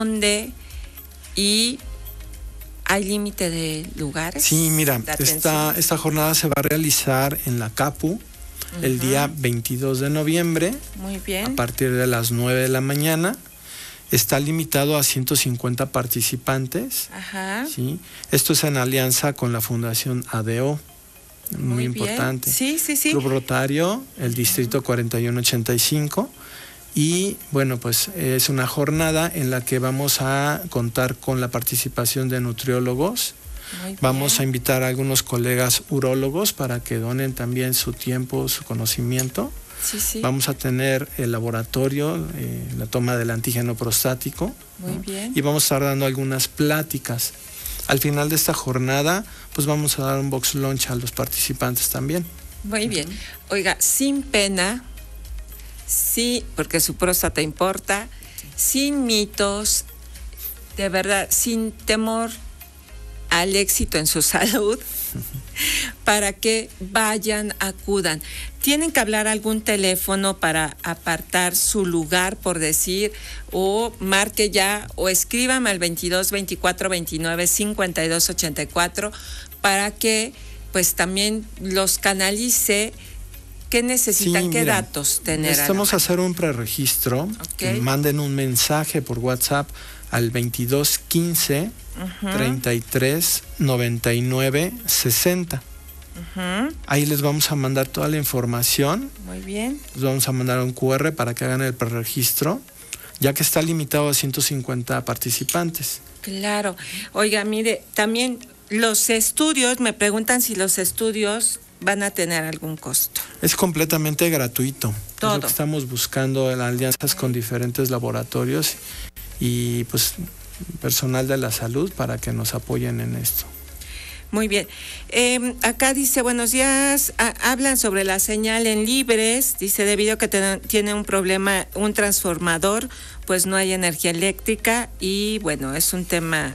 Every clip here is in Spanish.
dónde y hay límite de lugares. Sí, mira, esta jornada se va a realizar en la CAPU el día 22 de noviembre. Muy bien. A partir de las 9 de la mañana. Está limitado a 150 participantes. Ajá. ¿Sí? Esto es en alianza con la Fundación ADO. Muy importante. Sí, sí, sí. Club Rotario, el Distrito 4185. Y bueno, pues es una jornada en la que vamos a contar con la participación de nutriólogos. Vamos a invitar a algunos colegas urólogos para que donen también su tiempo, su conocimiento. Sí, sí. Vamos a tener el laboratorio, la toma del antígeno prostático. Muy bien. Y vamos a estar dando algunas pláticas. Al final de esta jornada, pues vamos a dar un box lunch a los participantes también. Muy bien. Oiga, sin pena, sí, porque su próstata importa, sin mitos, de verdad, sin temor al éxito en su salud, para que vayan, acudan. Tienen que hablar algún teléfono para apartar su lugar, por decir, o marque ya, o escríbame al 22 24 29 52 84 para que pues también los canalice. ¿Qué necesitan? ¿Qué datos tener? Necesitamos hacer un preregistro. Okay. Manden un mensaje por WhatsApp al 22 15 33 99 60. Ahí les vamos a mandar toda la información. Muy bien. Les vamos a mandar un QR para que hagan el preregistro, ya que está limitado a 150 participantes. Claro. Oiga, mire, también los estudios, me preguntan si los estudios van a tener algún costo. Es completamente gratuito. Todo. Es lo que estamos buscando en alianzas con diferentes laboratorios y pues personal de la salud para que nos apoyen en esto. Muy bien. Acá dice, buenos días, hablan sobre la señal en libres, dice, debido a que tiene un problema, un transformador, pues no hay energía eléctrica y bueno, es un tema,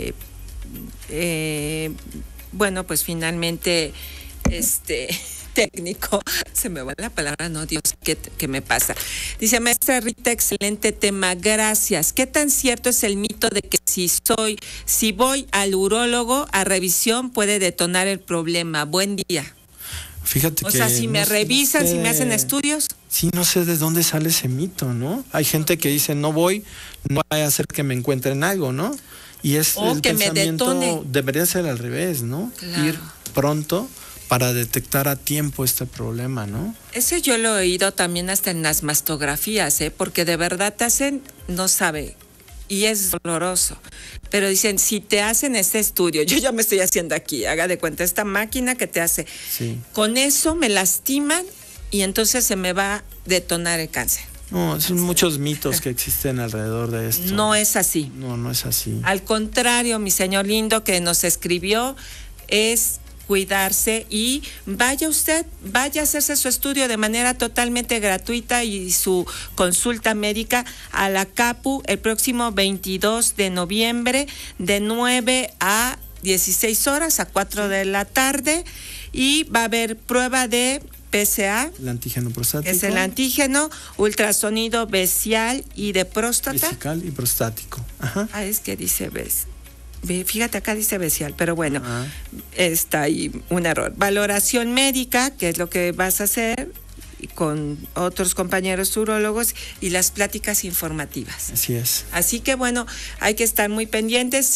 bueno, pues finalmente, técnico, se me va la palabra, no, Dios, ¿qué me pasa? Dice, maestra Rita, excelente tema, gracias. ¿Qué tan cierto es el mito de que si voy al urólogo a revisión puede detonar el problema? Buen día. Fíjate que... O sea, si me revisan, si me hacen estudios. Sí, no sé de dónde sale ese mito, ¿no? Hay gente que dice, no voy, no vaya a hacer que me encuentren algo, ¿no? Y es el que pensamiento, me detone. Debería ser al revés, ¿no? Claro. Ir pronto para detectar a tiempo este problema, ¿no? Eso yo lo he oído también hasta en las mastografías, porque de verdad te hacen, no sabe, y es doloroso. Pero dicen, si te hacen este estudio, yo ya me estoy haciendo aquí, haga de cuenta, esta máquina que te hace, sí. Con eso me lastiman y entonces se me va a detonar el cáncer. No, son muchos mitos que existen alrededor de esto. No es así. No, no es así. Al contrario, mi señor lindo que nos escribió, es cuidarse y vaya a hacerse su estudio de manera totalmente gratuita y su consulta médica a la CAPU el próximo 22 de noviembre de 9 a 16 horas a 4 de la tarde y va a haber prueba de PSA, el antígeno prostático. Es el antígeno, ultrasonido vesical y de próstata. Vesical y prostático. Ajá. Es que dice fíjate, acá dice vesical, pero bueno, está ahí un error. Valoración médica, que es lo que vas a hacer con otros compañeros urólogos y las pláticas informativas. Así es. Así que bueno, hay que estar muy pendientes,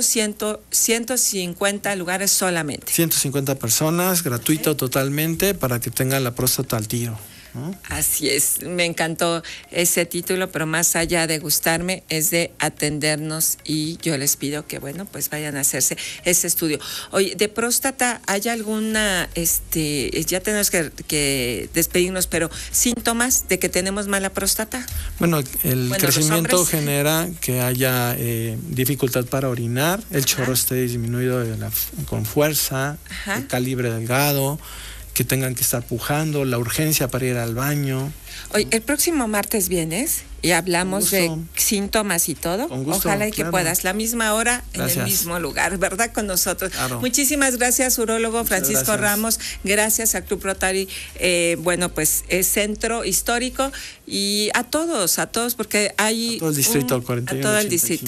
150 lugares solamente. 150 personas, gratuito totalmente, para que tengan la próstata al tiro, ¿no? Así es, me encantó ese título, pero más allá de gustarme es de atendernos y yo les pido que bueno, pues vayan a hacerse ese estudio. Oye, de próstata, ¿hay alguna, ya tenemos que despedirnos, pero síntomas de que tenemos mala próstata? Bueno, el crecimiento genera que haya dificultad para orinar, el chorro esté disminuido con fuerza, el calibre delgado, que tengan que estar pujando, la urgencia para ir al baño. Oye, el próximo martes vienes y hablamos de síntomas y todo. Con gusto, ojalá y que puedas, la misma hora, gracias. En el mismo lugar, ¿verdad? Con nosotros. Claro. Muchísimas gracias, urólogo Francisco Ramos. Gracias a Club Rotary, Centro Histórico y a todos, porque hay... A todo el distrito 41. A todo el distrito.